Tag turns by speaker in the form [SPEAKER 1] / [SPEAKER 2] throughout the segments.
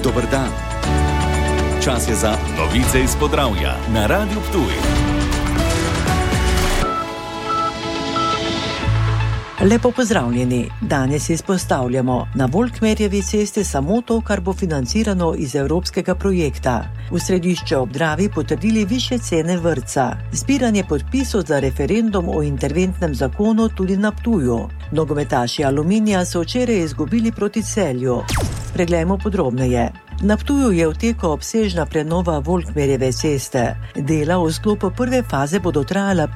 [SPEAKER 1] Dober dan. Čas je za novice iz Podravja na Radiu Ptuj.
[SPEAKER 2] Lepo pozdravljeni. Danes izpostavljamo na Volkmerjevi cesti samo to, kar bo financirano iz evropskega projekta. V središče ob Dravi potrdili višje cene vrtca. Zbiranje podpisov za referendum o interventnem zakonu tudi na Ptuju. Nogometaši Aluminija so včeraj izgubili proti Celju. Preglejmo podrobneje. Na Ptuju je v teku obsežna prenova Volkmerjeve ceste. Dela v sklopu prve faze bodo trajala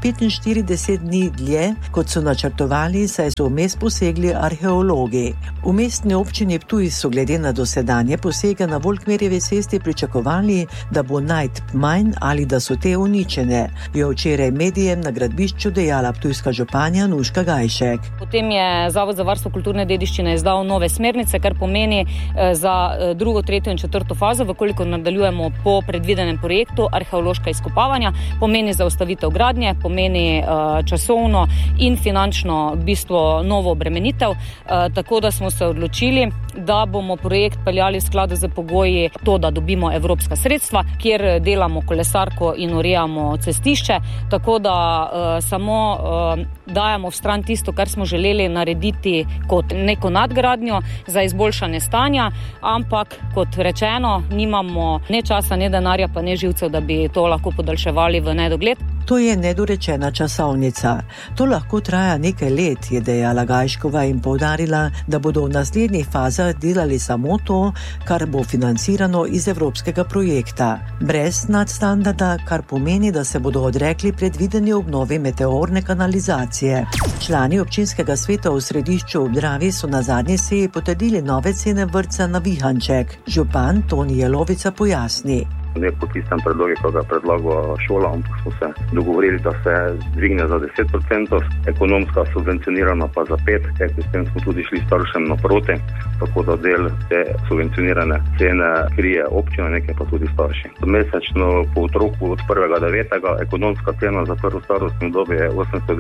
[SPEAKER 2] 45 dni dlje, kot so načrtovali, saj so vmes posegli arheologi. V mestni občini Ptuj so glede na dosedanje posege na Volkmerjeve cesti pričakovali, da bo najdb manj ali da so te uničene, je včeraj medijem na gradbišču dejala ptujska županja Nuška Gajšek.
[SPEAKER 3] Potem je Zavod za varstvo kulturne dediščine izdal nove smernice, kar pomeni za drugo, tretjo in četrto fazo, vkolikor nadaljujemo po predvidenem projektu arheološka izkopavanja, pomeni zaustavitev gradnje, pomeni časovno in finančno bistvo novo obremenitev, tako da smo se odločili, da bomo projekt peljali v skladu z pogoji to, da dobimo evropska sredstva, kjer delamo kolesarko in urejamo cestišče, tako da samo dajemo v stran tisto, kar smo želeli narediti kot neko nadgradnjo za izboljšanje stanja, ampak kot rečeno, nimamo ne časa, ne denarja, pa ne živcev, da bi to lahko podaljševali v nedogled.
[SPEAKER 2] To je nedorečena časovnica. To lahko traja nekaj let, je dejala Gajškova in poudarila, da bodo v naslednjih fazah delali samo to, kar bo financirano iz evropskega projekta. Brez nadstandarda, kar pomeni, da se bodo odrekli predvideni obnovi meteorne kanalizacije. Člani občinskega sveta v središču ob Dravi so na zadnji seji potrdili nove cene vrtca na Vihanček. Župan Toni Jelovica pojasni.
[SPEAKER 4] Ne podpisam predloge, ko ga predlaga šola, ampak smo se dogovorili, da se dvigne za 10%, ekonomska subvencionirana pa za 5%, kajti s tem smo tudi šli staršem naproti, tako da del te subvencionirane cene krije občina, nekaj pa tudi starši. Mesečno po otroku od 1.9. ekonomska cena za prvo starostno obdobje je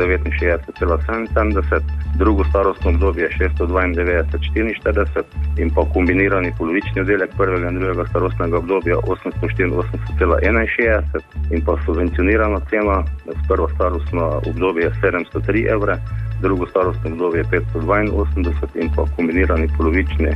[SPEAKER 4] 869,77, drugo starostno obdobje je 692,44 in pa kombinirani polovični oddelek prvega in drugega starostnega obdobja 884,61 in pa subvencionirana cena z prvo starostno obdobje je 703 evre, drugo starostno obdobje je 582 in pa kombinirani polovični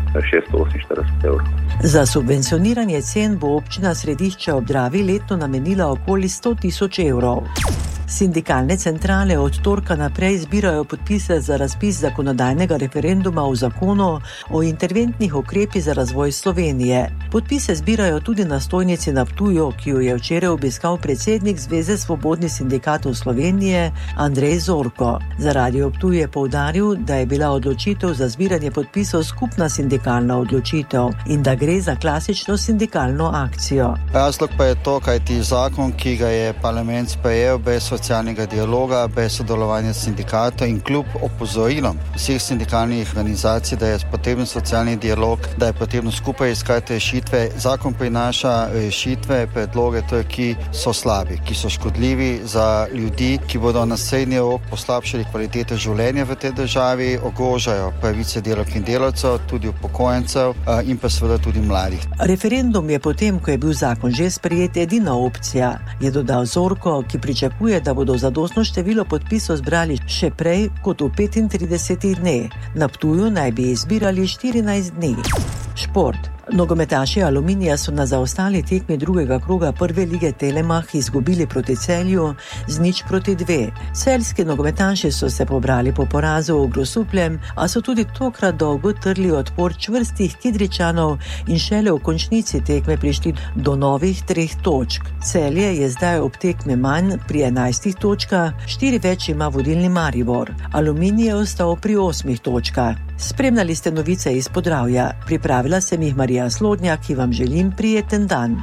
[SPEAKER 4] 648 evrov.
[SPEAKER 2] Za subvencioniranje cen bo občina središča ob Dravi letno namenila okoli 100.000 evrov. Sindikalne centrale od torka naprej zbirajo podpise za razpis zakonodajnega referenduma o zakonu o interventnih ukrepih za razvoj Slovenije. Podpise zbirajo tudi na stojnici na Ptuju, ki jo je včeraj obiskal predsednik Zveze svobodnih sindikatov Slovenije Andrej Zorko. Za Radio Ptuj je poudaril, da je bila odločitev za zbiranje podpisov skupna sindikalna odločitev in da gre za klasično sindikalno akcijo.
[SPEAKER 5] Razlog pa je to, kajti zakon, ki ga je parlament sprejel bez socialnega dialoga, brez sodelovanja sindikatov in kljub opozorilom vseh sindikalnih organizacij, da je potreben socialni dialog, da je potrebno skupaj iskati rešitve. Zakon prinaša rešitve, predloge, ki so slabi, ki so škodljivi za ljudi, ki bodo na srednji rok poslabšali kvaliteto življenja v tej državi, ogrožajo pravice delavk in delavcev, tudi upokojencev in pa seveda tudi mladih.
[SPEAKER 2] Referendum je potem, ko je bil zakon že sprejet, edina opcija, je dodal Zorko, ki pričakuje, da bodo zadostno število podpisov zbrali še prej kot v 35 dneh. Na Ptuju naj bi izbirali 14 dni. Šport. Nogometaši Aluminija so na zaostali tekmi drugega kroga prve lige Telemach izgubili proti Celju z 0:2. Celjski nogometaši so se pobrali po porazu v Grosupljem, a so tudi tokrat dolgo trli odpor čvrstih Kidričanov in šele v končnici tekme prišli do novih 3 točk. Celje je zdaj ob tekme manj pri 11 točkah, 4 več ima vodilni Maribor. Aluminij je ostal pri 8 točkah. Spremljali ste novice iz Podravja. Pripravila sem jih Marija Slodnjak, ki vam želim prijeten dan.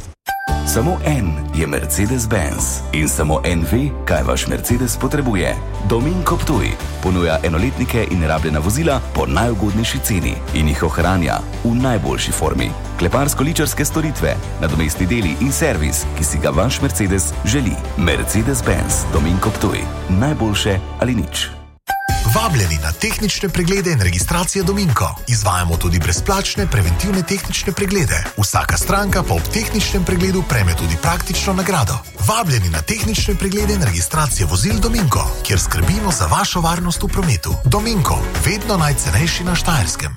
[SPEAKER 1] Samo en je Mercedes-Benz in samo en ve, kaj vaš Mercedes potrebuje. Dominko Ptuj ponuja enoletnike in rabljena vozila po najugodnejši ceni in jih ohranja v najboljši formi. Kleparsko-ličarske storitve, nadomestni deli in servis, ki si ga vaš Mercedes želi. Mercedes-Benz Dominko Ptuj. Najboljše ali nič.
[SPEAKER 6] Vabljeni na tehnične preglede in registracije Dominko. Izvajamo tudi brezplačne preventivne tehnične preglede. Vsaka stranka pa ob tehničnem pregledu prejme tudi praktično nagrado. Vabljeni na tehnične preglede in registracije vozil Dominko, kjer skrbimo za vašo varnost v prometu. Dominko, vedno najcenejši na Štajerskem.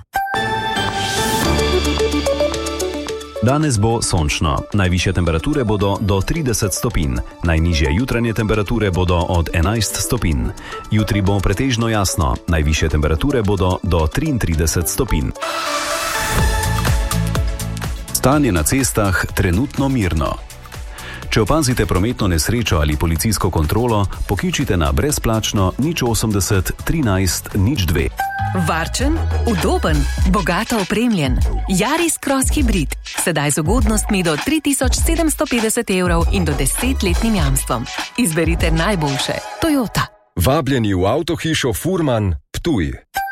[SPEAKER 7] Danes bo sončno. Najvišje temperature bodo do 30 stopinj. Najnižje jutranje temperature bodo od 11 stopinj. Jutri bo pretežno jasno. Najvišje temperature bodo do 33 stopinj. Stanje na cestah trenutno mirno. Če opazite prometno nesrečo ali policijsko kontrolo, pokličite na brezplačno 080 13 02.
[SPEAKER 8] Varčen, udoben, bogato opremljen. Yaris Cross Hybrid. Sedaj z ugodnostmi do 3750 € in do 10-letnim jamstvom. Izberite najboljše. Toyota.
[SPEAKER 9] Vabljeni v avtohišo Furman, Ptuj.